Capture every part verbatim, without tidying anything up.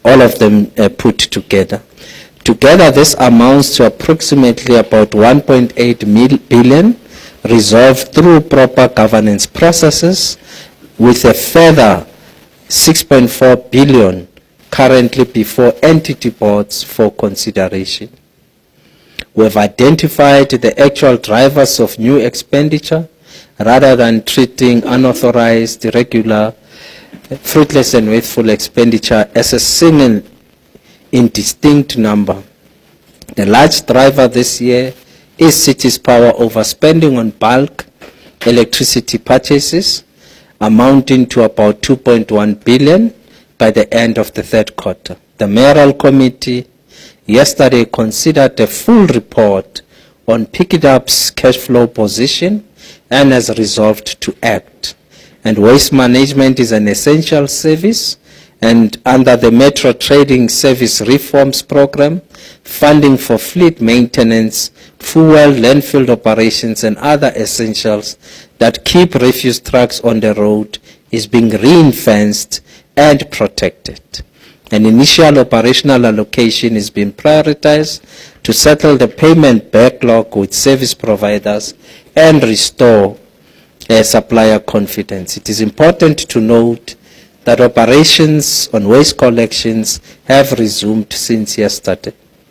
all of them uh, put together. Together, this amounts to approximately about one point eight billion resolved through proper governance processes, with a further six point four billion currently before entity boards for consideration. We have identified the actual drivers of new expenditure rather than treating unauthorized, irregular, fruitless and wasteful expenditure as a single indistinct number. The large driver this year is City's Power overspending on bulk electricity purchases, amounting to about two point one billion by the end of the third quarter. The Mayoral Committee yesterday considered a full report on Pick It Up's cash flow position and has resolved to act. And waste management is an essential service, and under the Metro Trading Service Reforms Program, funding for fleet maintenance, fuel, landfill operations and other essentials that keep refuse trucks on the road is being ring-fenced and protected. An initial operational allocation is being prioritized to settle the payment backlog with service providers and restore uh, supplier confidence. It is important to note that operations on waste collections have resumed since yesterday.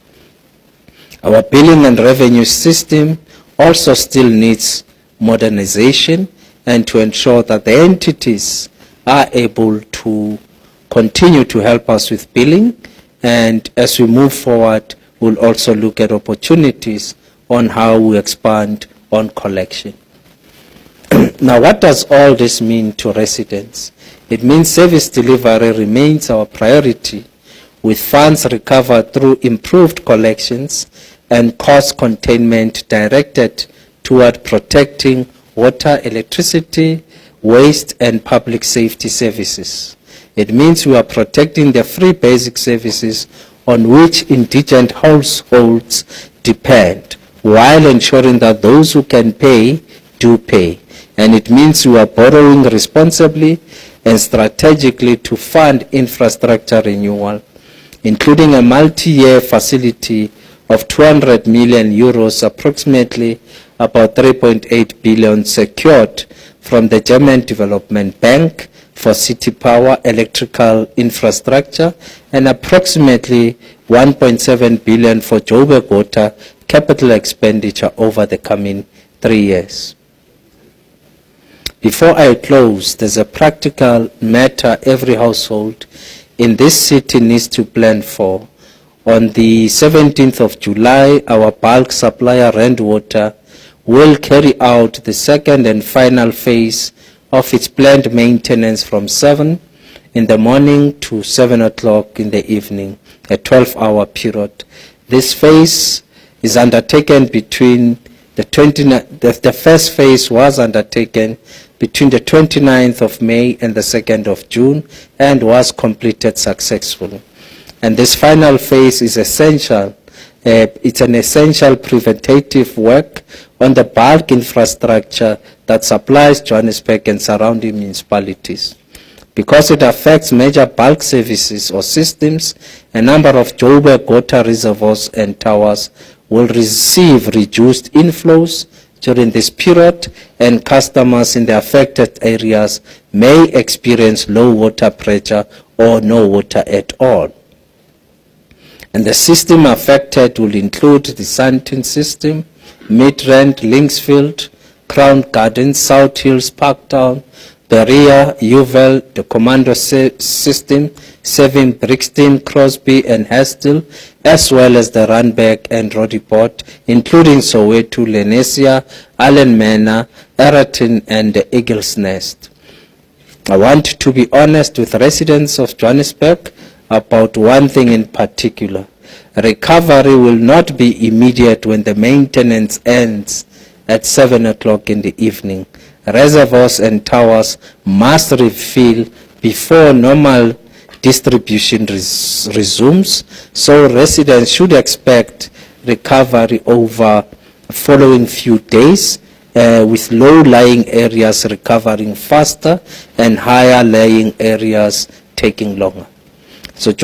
Our billing and revenue system also still needs modernization, and to ensure that the entities are able to continue to help us with billing, and as we move forward, we'll also look at opportunities on how we expand on collection. Now, what does all this mean to residents? It means service delivery remains our priority, with funds recovered through improved collections and cost containment directed toward protecting water, electricity, waste, and public safety services. It means we are protecting the free basic services on which indigent households depend, while ensuring that those who can pay do pay. And it means we are borrowing responsibly and strategically to fund infrastructure renewal, including a multi-year facility of two hundred million euros, approximately about three point eight billion secured from the German Development Bank for City Power electrical infrastructure, and approximately one point seven billion for Joburg Water capital expenditure over the coming three years. Before I close, there's a practical matter every household in this city needs to plan for. On the seventeenth of July, our bulk supplier, Rand Water, will carry out the second and final phase of its planned maintenance from seven in the morning to seven o'clock in the evening, a twelve hour period. This phase is undertaken between the twenty-ninth, the, the first phase was undertaken between the twenty-ninth of May and the second of June and was completed successfully. And this final phase is essential. Uh, it's an essential preventative work on the bulk infrastructure that supplies Johannesburg and surrounding municipalities. Because it affects major bulk services or systems, a number of Joburg water reservoirs and towers will receive reduced inflows during this period, and customers in the affected areas may experience low water pressure or no water at all. And the system affected will include the Sandton system, Midrand, Linksfield, Crown Gardens, South Hills, Parktown, Berea, Uval, the Commando system, serving Brixton, Crosby, and Hastile, as well as the Randburg and Roodepoort, including Soweto, Lenesia, Allen Manor, Eraton, and the Eagle's Nest. I want to be honest with residents of Johannesburg about one thing in particular. Recovery will not be immediate when the maintenance ends at seven o'clock in the evening. Reservoirs and towers must refill before normal distribution res resumes, so residents should expect recovery over the following few days, uh, with low-lying areas recovering faster and higher-lying areas taking longer. So